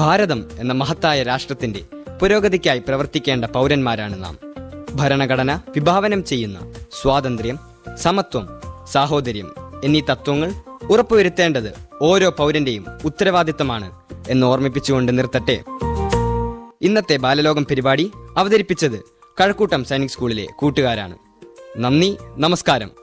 ഭാരതം എന്ന മഹത്തായ രാഷ്ട്രത്തിന്റെ പുരോഗതിക്കായി പ്രവർത്തിക്കേണ്ട പൗരന്മാരാണ് നാം. ഭരണഘടന വിഭാവനം ചെയ്യുന്ന സ്വാതന്ത്ര്യം, സമത്വം, സാഹോദര്യം എന്നീ തത്വങ്ങൾ ഉറപ്പുവരുത്തേണ്ടത് ഓരോ പൗരന്റെയും ഉത്തരവാദിത്തമാണ് എന്ന് ഓർമ്മിപ്പിച്ചുകൊണ്ട് നിർത്തട്ടെ. ഇന്നത്തെ ബാലലോകം പരിപാടി അവതരിപ്പിച്ചത് കഴക്കൂട്ടം സൈനിക് സ്കൂളിലെ കൂട്ടുകാരാണ്. നന്ദി, നമസ്കാരം.